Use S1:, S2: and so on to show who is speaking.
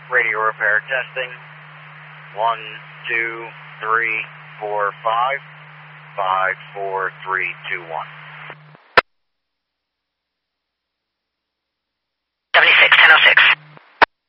S1: Radio repair testing. 1, 2, 3, 4, 5. 5, 4, 3, 2, 1.
S2: 76, 1006.